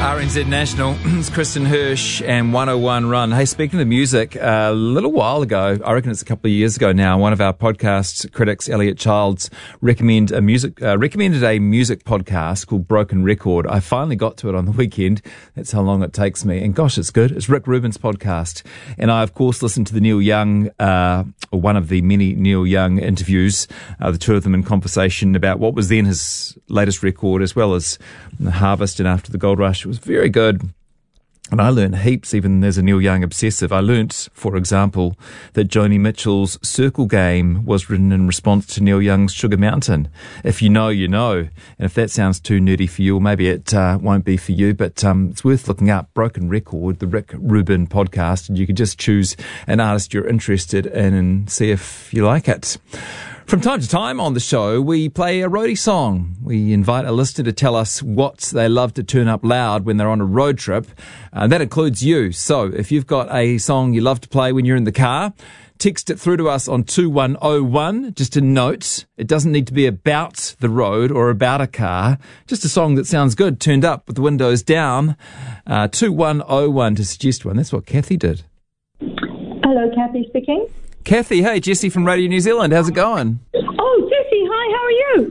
RNZ National, it's Kristen Hirsch and 101 Run. Hey, speaking of music, a little while ago, I reckon it's a couple of years ago now, one of our podcast critics, Elliot Childs, recommended a music podcast called Broken Record. I finally got to it on the weekend. That's how long it takes me. And gosh, it's good. It's Rick Rubin's podcast. And I, of course, listened to the Neil Young, or one of the many Neil Young interviews, the two of them in conversation about what was then his latest record, as well as The Harvest and After the Gold Rush. It was very good. And I learned heaps, even as a Neil Young obsessive. I learnt, for example, that Joni Mitchell's Circle Game was written in response to Neil Young's Sugar Mountain. If you know, you know. And if that sounds too nerdy for you, or maybe it won't be for you, but it's worth looking up. Broken Record, the Rick Rubin podcast, and you can just choose an artist you're interested in and see if you like it. From time to time on the show, we play a roadie song. We invite a listener to tell us what they love to turn up loud when they're on a road trip. That includes you. So if you've got a song you love to play when you're in the car, text it through to us on 2101. Just a note, it doesn't need to be about the road or about a car. Just a song that sounds good, turned up with the windows down. 2101 to suggest one. That's what Kathy did. Hello, Kathy speaking. Kathy, hey, Jessie from Radio New Zealand. How's it going? Oh, Jessie, hi, how are you?